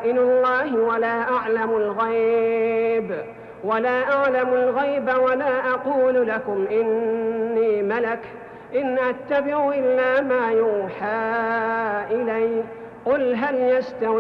خزائن الله ولا أعلم الغيب ولا أقول لكم إني ملك إن أتبع إلا ما يوحى إلي قل هل يستوي